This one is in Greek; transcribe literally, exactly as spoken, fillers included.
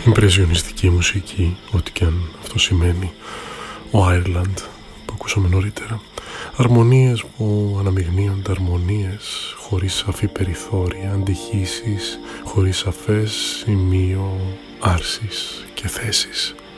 Ιμπρεσιονιστική μουσική, ό,τι και αν αυτό σημαίνει. Ο Ireland που ακούσαμε νωρίτερα. Αρμονίες που αναμειγνύονται, αρμονίες χωρίς σαφή περιθώρια, αντιχύσεις χωρίς σαφές σημείο άρσης και θέσης.